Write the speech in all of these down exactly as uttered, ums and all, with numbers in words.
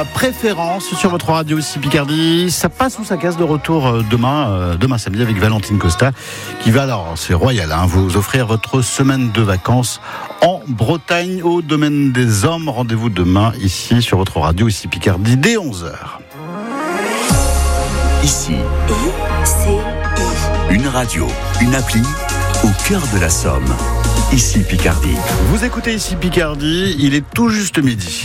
Préférence sur votre radio ici Picardie, ça passe ou ça casse de retour demain, euh, demain samedi avec Valentine Costa qui va, alors c'est royal, hein, vous offrir votre semaine de vacances en Bretagne au domaine des hommes. Rendez-vous demain ici sur votre radio ici Picardie dès onze heures. Ici, I C I. Une radio, une appli au cœur de la Somme. Ici Picardie. Vous écoutez ici Picardie, il est tout juste midi.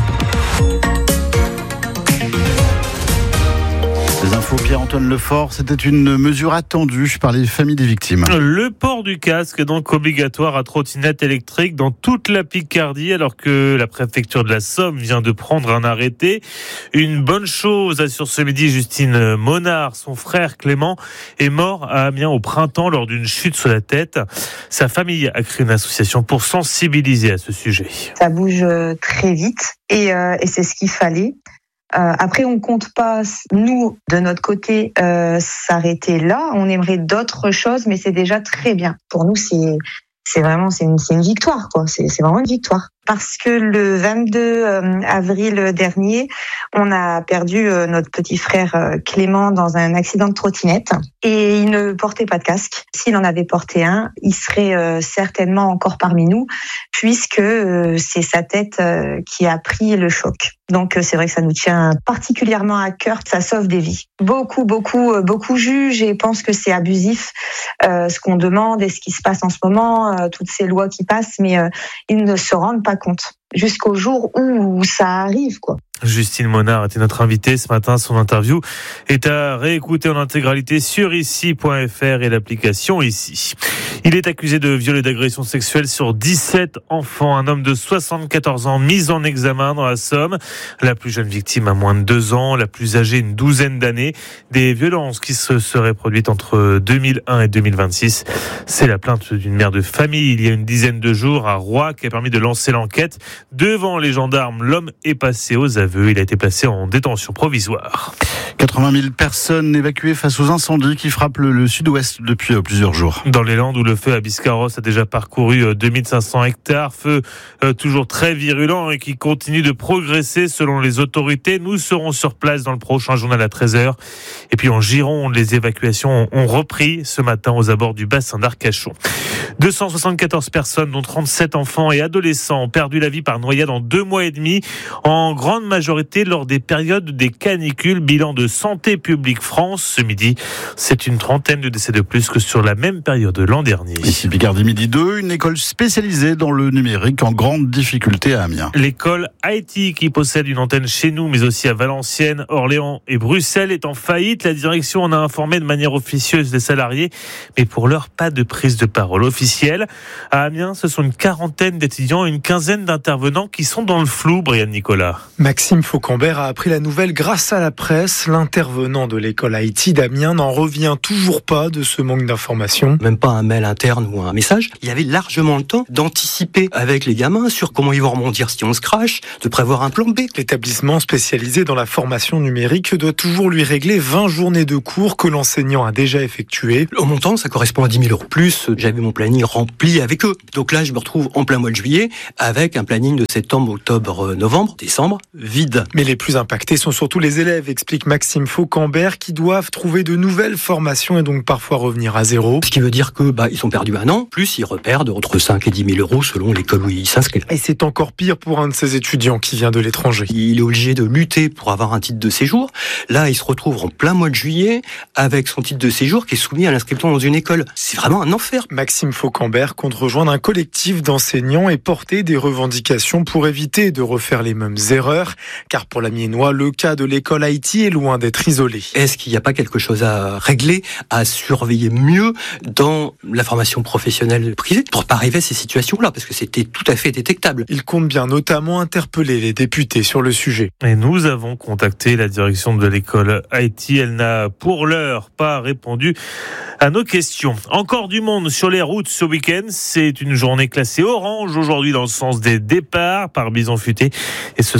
Les infos Pierre-Antoine Lefort, c'était une mesure attendue par les familles des victimes. Le port du casque est donc obligatoire à trottinette électrique dans toute la Picardie, alors que la préfecture de la Somme vient de prendre un arrêté. Une bonne chose, assure ce midi Justine Monard. Son frère Clément est mort à Amiens au printemps lors d'une chute sur la tête. Sa famille a créé une association pour sensibiliser à ce sujet. Ça bouge très vite et, euh, et c'est ce qu'il fallait. Euh, après, on compte pas, nous, de notre côté, euh, s'arrêter là. On aimerait d'autres choses, mais c'est déjà très bien. Pour nous, c'est, c'est vraiment, c'est une, c'est une victoire, quoi. C'est, c'est vraiment une victoire. Parce que le vingt-deux avril dernier, on a perdu notre petit frère Clément dans un accident de trottinette et il ne portait pas de casque. S'il en avait porté un, il serait certainement encore parmi nous puisque c'est sa tête qui a pris le choc. Donc c'est vrai que ça nous tient particulièrement à cœur, ça sauve des vies. Beaucoup, beaucoup, beaucoup jugent et pensent que c'est abusif euh, ce qu'on demande et ce qui se passe en ce moment, euh, toutes ces lois qui passent, mais euh, ils ne se rendent pas compte jusqu'au jour où ça arrive, quoi. Justine Monard était notre invitée ce matin. Son interview est à réécouter en intégralité sur ici point f r et l'application Ici. Il est accusé de viol et d'agression sexuelle sur dix-sept enfants. Un homme de soixante-quatorze ans mis en examen dans la Somme. La plus jeune victime a moins de deux ans, la plus âgée une douzaine d'années. Des violences qui se seraient produites entre deux mille un et deux mille vingt-six. C'est la plainte d'une mère de famille il y a une dizaine de jours à Roye qui a permis de lancer l'enquête. Devant les gendarmes, l'homme est passé aux aveux. Il a été placé en détention provisoire. quatre-vingt mille personnes évacuées face aux incendies qui frappent le, le sud-ouest depuis euh, plusieurs jours. Dans les Landes où le feu à Biscarrosse a déjà parcouru euh, deux mille cinq cents hectares, feu euh, toujours très virulent et qui continue de progresser selon les autorités. Nous serons sur place dans le prochain journal à treize heures. Et puis en Gironde, les évacuations ont repris ce matin aux abords du bassin d'Arcachon. deux cent soixante-quatorze personnes, dont trente-sept enfants et adolescents, ont perdu la vie par noyade en deux mois et demi, en grande majorité lors des périodes des canicules. Bilan de Santé publique France ce midi. C'est une trentaine de décès de plus que sur la même période l'an dernier. Ici Picardie midi deux, une école spécialisée dans le numérique en grande difficulté à Amiens. L'école I T, qui possède une antenne chez nous, mais aussi à Valenciennes, Orléans et Bruxelles, est en faillite. La direction en a informé de manière officieuse des salariés, mais pour l'heure, pas de prise de parole officielle. À Amiens, ce sont une quarantaine d'étudiants et une quinzaine d'intervenants qui sont dans le flou, Brian Nicolas. Maxime Faucambert a appris la nouvelle grâce à la presse. L'intervenant de l'école I T d'Amiens n'en revient toujours pas de ce manque d'informations. Même pas un mail interne ou un message. Il y avait largement le temps d'anticiper avec les gamins sur comment ils vont rebondir si on se crache, de prévoir un plan B. L'établissement spécialisé dans la formation numérique doit toujours lui régler vingt journées de cours que l'enseignant a déjà effectuées. Au montant, ça correspond à dix mille euros. Plus, j'avais mon planning rempli avec eux. Donc là, je me retrouve en plein mois de juillet avec un planning de septembre, octobre, novembre, décembre, vide. Mais les plus impactés sont surtout les élèves, explique Maxime Faucambert, qui doivent trouver de nouvelles formations et donc parfois revenir à zéro. Ce qui veut dire que bah ils sont perdus un an, plus ils reperdent entre cinq et dix mille euros selon l'école où ils s'inscrivent. Et c'est encore pire pour un de ces étudiants qui vient de l'étranger. Il est obligé de lutter pour avoir un titre de séjour. Là, il se retrouve en plein mois de juillet avec son titre de séjour qui est soumis à l'inscription dans une école. C'est vraiment un enfer. Maxime Faucambert compte rejoindre un collectif d'enseignants et porter des revendications pour éviter de refaire les mêmes erreurs. Car pour l'Amiénois, le cas de l'école I T est loin d'être isolé. Est-ce qu'il n'y a pas quelque chose à régler, à surveiller mieux dans la formation professionnelle privée pour ne pas arriver à ces situations-là? Parce que c'était tout à fait détectable. Il compte bien notamment interpeller les députés sur le sujet. Et nous avons contacté la direction de l'école I T. Elle n'a pour l'heure pas répondu à nos questions. Encore du monde sur les routes ce week-end. C'est une journée classée orange aujourd'hui dans le sens des départs par Bison Futé. Et ce sera même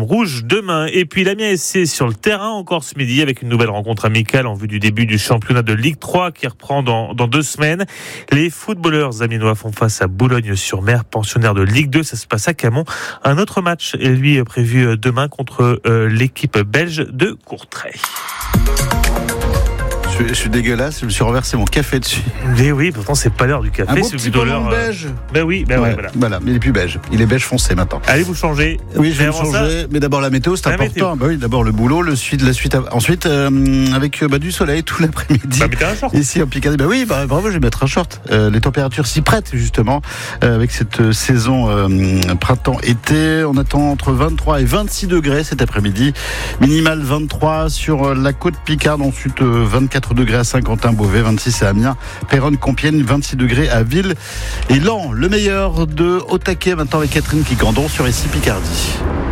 rouge demain. Et puis l'Amiens S C sur le terrain encore ce midi avec une nouvelle rencontre amicale en vue du début du championnat de Ligue trois qui reprend dans, dans deux semaines. Les footballeurs amiénois font face à Boulogne-sur-Mer, pensionnaire de Ligue deux. Ça se passe à Camon. Un autre match est lui prévu demain contre euh, l'équipe belge de Courtrai. Je, je suis dégueulasse, je me suis renversé mon café dessus. Mais oui, pourtant c'est pas l'heure du café. Un beau c'est petit plutôt ballon l'heure. beige. Ben oui, ben ouais, ouais, voilà. Voilà, mais il est plus beige. Il est beige foncé maintenant. Allez vous changer. Oui, je vais Et me avant changer. ça, mais d'abord la météo, c'est la important. météo. Bah oui, d'abord le boulot, le suite, la suite. Ensuite, euh, avec bah, du soleil tout l'après-midi. Bah, mettez un short. Ici en Picardie. Bah oui, bah, bravo, je vais mettre un short. Euh, les températures s'y prêtent justement euh, avec cette euh, saison euh, printemps-été. On attend entre vingt-trois et vingt-six degrés cet après-midi. Minimal vingt-trois sur la côte Picarde. Ensuite, euh, vingt-quatre degrés à Saint-Quentin-Beauvais, vingt-six à Amiens, Péronne, Compiègne, vingt-six degrés à Ville et Laon. Le meilleur de Au Taquet maintenant avec Catherine Quicandon sur Ici Picardie.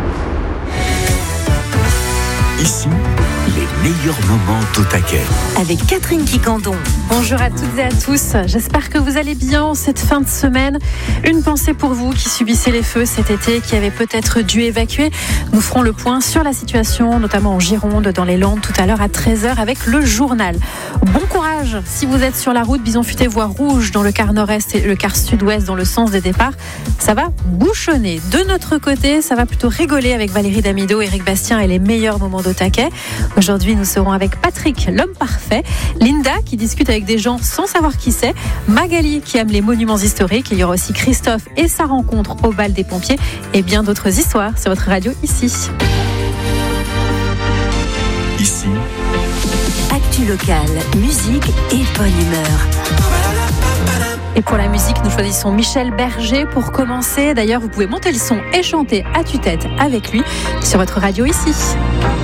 Ici, les meilleurs moments d'Au Taquet. Avec Catherine Quicandon. Bonjour à toutes et à tous. J'espère que vous allez bien en cette fin de semaine. Une pensée pour vous qui subissez les feux cet été, qui avez peut-être dû évacuer. Nous ferons le point sur la situation, notamment en Gironde, dans les Landes, tout à l'heure à treize heures avec le journal. Bon courage si vous êtes sur la route. Bison Futé, voie rouge dans le quart nord-est et le quart sud-ouest dans le sens des départs. Ça va bouchonner. De notre côté, ça va plutôt rigoler avec Valérie Damido, Éric Bastien et les meilleurs moments d'Au Taquet. Aujourd'hui, nous serons avec Patrick, l'homme parfait, Linda qui discute avec des gens sans savoir qui c'est, Magali qui aime les monuments historiques, il y aura aussi Christophe et sa rencontre au bal des pompiers et bien d'autres histoires sur votre radio ici. Ici, Actu locale, musique et bonne humeur. Et pour la musique, nous choisissons Michel Berger pour commencer. D'ailleurs, vous pouvez monter le son et chanter à tue-tête avec lui sur votre radio ici.